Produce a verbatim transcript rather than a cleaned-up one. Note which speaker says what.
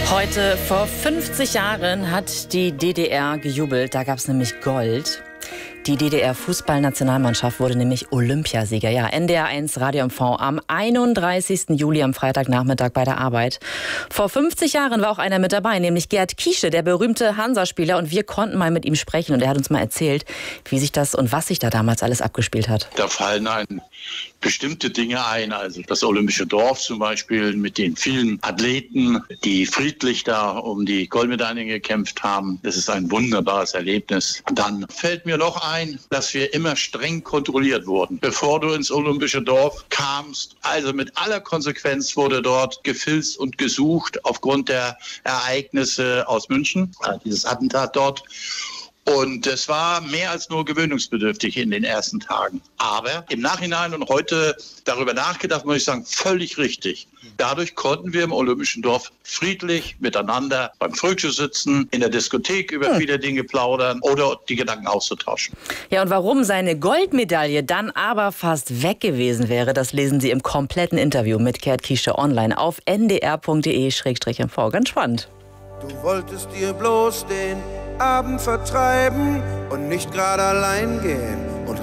Speaker 1: Heute vor fünfzig Jahren hat die D D R gejubelt. Da gab es nämlich Gold. Die D D R-Fußballnationalmannschaft wurde nämlich Olympiasieger. Ja, N D R eins Radio M V am einunddreißigsten Juli am Freitagnachmittag bei der Arbeit. Vor fünfzig Jahren war auch einer mit dabei, nämlich Gerd Kiesche, der berühmte Hansa-Spieler. Und wir konnten mal mit ihm sprechen. Und er hat uns mal erzählt, wie sich das und was sich da damals alles abgespielt hat.
Speaker 2: Da fallen einem bestimmte Dinge ein. Also das Olympische Dorf zum Beispiel mit den vielen Athleten, die friedlich da um die Goldmedaillen gekämpft haben. Das ist ein wunderbares Erlebnis. Dann fällt mir noch ein, dass wir immer streng kontrolliert wurden, bevor du ins Olympische Dorf kamst. Also mit aller Konsequenz wurde dort gefilzt und gesucht aufgrund der Ereignisse aus München, dieses Attentat dort. Und es war mehr als nur gewöhnungsbedürftig in den ersten Tagen. Aber im Nachhinein und heute darüber nachgedacht, muss ich sagen, völlig richtig. Dadurch konnten wir im Olympischen Dorf friedlich miteinander beim Frühstück sitzen, in der Diskothek über hm. viele Dinge plaudern oder die Gedanken auszutauschen.
Speaker 1: Ja, und warum seine Goldmedaille dann aber fast weg gewesen wäre, das lesen Sie im kompletten Interview mit Gerd Kiesche online auf n d r punkt d e slash m v. Ganz spannend.
Speaker 3: Du wolltest dir bloß den Abend vertreiben und nicht gerade allein gehen.